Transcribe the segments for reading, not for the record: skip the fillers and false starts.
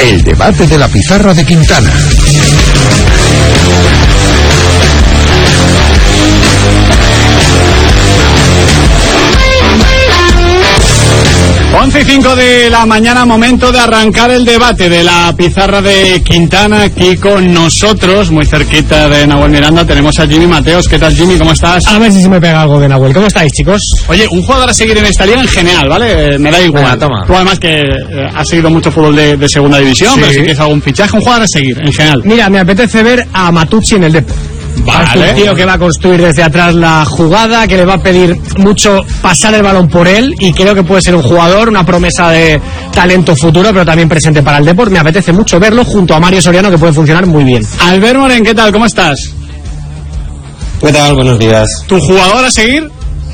El debate de la pizarra de Quintana. Once y 5 de la mañana, momento de arrancar el debate de la pizarra de Quintana. Aquí con nosotros, muy cerquita de Nahuel Miranda, tenemos a Jimmy Mateos. ¿Qué tal, Jimmy? ¿Cómo estás? A ver si se me pega algo de Nahuel. ¿Cómo estáis, chicos? Oye, un jugador a seguir en esta liga en general, ¿vale? Me da igual. Toma. Tú además que has seguido mucho fútbol de segunda división, Sí. pero si tienes algún fichaje, un jugador a seguir en general. Mira, me apetece ver a Matucci en el Depor. Vale. Es un tío que va a construir desde atrás la jugada, que le va a pedir mucho pasar el balón por él, y creo que puede ser un jugador, una promesa de talento futuro, pero también presente para el Depor. Me apetece mucho verlo junto a Mario Soriano, que puede funcionar muy bien. Albert Moren, ¿qué tal? ¿Cómo estás? ¿Qué tal? Buenos días. ¿Tu jugador a seguir?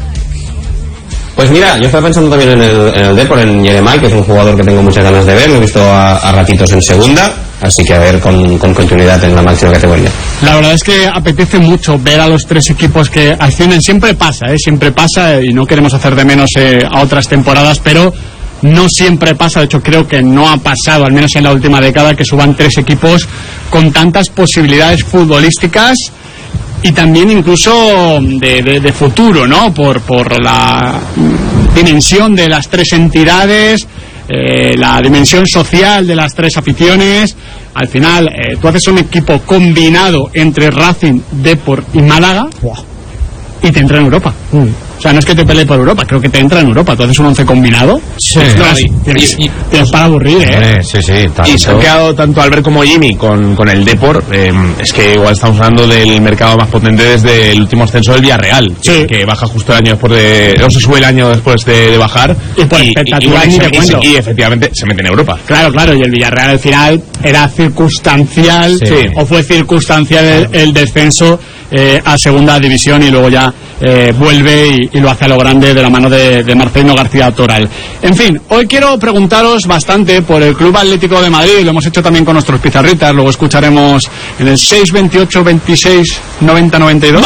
Pues mira, yo estaba pensando también en el Depor, en Jeremai, que es un jugador que tengo muchas ganas de ver. Lo he visto a ratitos en segunda, así que a ver con continuidad en la máxima categoría. La verdad es que apetece mucho ver a los tres equipos que ascienden. Siempre pasa, y no queremos hacer de menos a otras temporadas, pero no siempre pasa. De hecho, creo que no ha pasado, al menos en la última década, que suban tres equipos con tantas posibilidades futbolísticas y también incluso de futuro, ¿no? Por la dimensión de las tres entidades, la dimensión social de las tres aficiones. Al final, tú haces un equipo combinado entre Racing, Depor y Málaga y te entra en Europa. O sea, no es que te pelee por Europa, creo que te entra en Europa. Tú haces un 11 combinado. Sí. Tienes para aburrir, ¿eh? Sí. Y se han quedado tanto Albert como Jimmy con el Depor. Es que igual estamos hablando del mercado más potente desde el último ascenso del Villarreal, sí. que baja justo el año después no se sube el año después de bajar. Y por expectativa ni te cuento. Y efectivamente se mete en Europa. Claro, y el Villarreal al final era circunstancial, Sí. o fue circunstancial el descenso a segunda división, y luego ya vuelve y lo hace a lo grande de la mano de Marcelino García Toral. En fin, hoy quiero preguntaros bastante por el Club Atlético de Madrid. Lo hemos hecho también con nuestros pizarritas. Luego escucharemos en el 628 26 90 92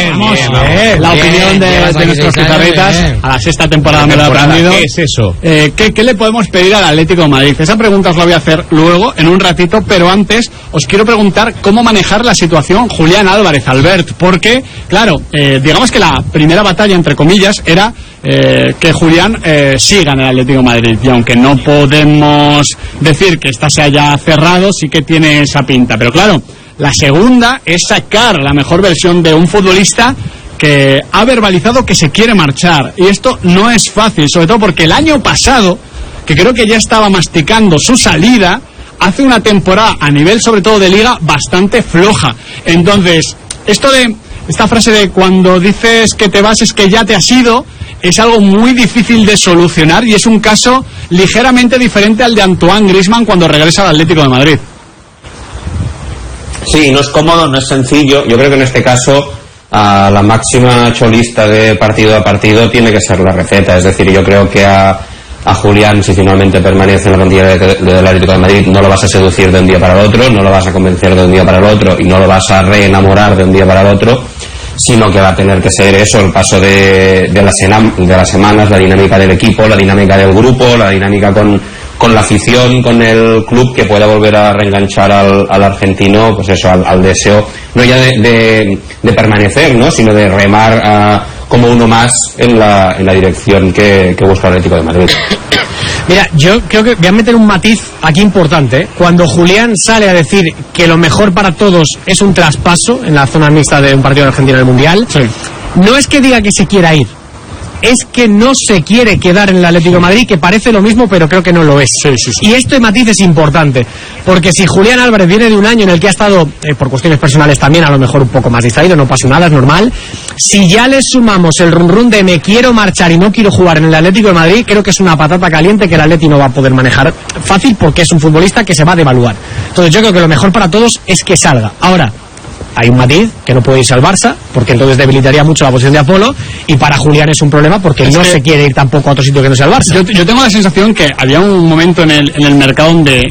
la opinión de nuestros pizarritas. A la sexta temporada me lo he aprendido. ¿Qué es eso? ¿Qué le podemos pedir al Atlético de Madrid? Esa pregunta os la voy a hacer luego, en un ratito, pero antes os quiero preguntar cómo manejar la situación Julián Álvarez, Albert, porque, claro, digamos que la primera batalla, entre comillas, era que Julián siga en el Atlético de Madrid, y aunque no podemos decir que esta se haya cerrado, sí que tiene esa pinta, pero claro, la segunda es sacar la mejor versión de un futbolista que ha verbalizado que se quiere marchar, y esto no es fácil, sobre todo porque el año pasado, que creo que ya estaba masticando su salida, hace una temporada a nivel sobre todo de liga bastante floja. Entonces, esta frase de cuando dices que te vas es que ya te has ido, es algo muy difícil de solucionar, y es un caso ligeramente diferente al de Antoine Griezmann cuando regresa al Atlético de Madrid. Sí, no es cómodo, no es sencillo. Yo creo que en este caso a la máxima cholista de partido a partido tiene que ser la receta. Es decir, yo creo que a Julián, si finalmente permanece en la plantilla del Atlético de Madrid, no lo vas a seducir de un día para el otro, no lo vas a convencer de un día para el otro, y no lo vas a reenamorar de un día para el otro, sino que va a tener que ser eso, el paso de las semanas, la dinámica del equipo, la dinámica del grupo, la dinámica con la afición, con el club, que pueda volver a reenganchar al argentino, pues eso, al deseo, no ya de permanecer, ¿no?, sino de remar como uno más en la dirección que busca el Atlético de Madrid. Mira, yo creo que voy a meter un matiz aquí importante. Cuando Julián sale a decir que lo mejor para todos es un traspaso en la zona mixta de un partido de Argentina en el Mundial, sí, no es que diga que se quiera ir, es que no se quiere quedar en el Atlético de Madrid, que parece lo mismo, pero creo que no lo es. Sí. Y este matiz es importante, porque si Julián Álvarez viene de un año en el que ha estado, por cuestiones personales también, a lo mejor un poco más distraído, no pasa nada, es normal. Si ya le sumamos el run de me quiero marchar y no quiero jugar en el Atlético de Madrid, creo que es una patata caliente que el Atlético no va a poder manejar fácil, porque es un futbolista que se va a devaluar. Entonces yo creo que lo mejor para todos es que salga. Ahora, hay un matiz, que no puede irse al Barça, porque entonces debilitaría mucho la posición de Apolo, y para Julián es un problema porque no se quiere ir tampoco a otro sitio que no sea el Barça. Yo tengo la sensación que había un momento en el mercado donde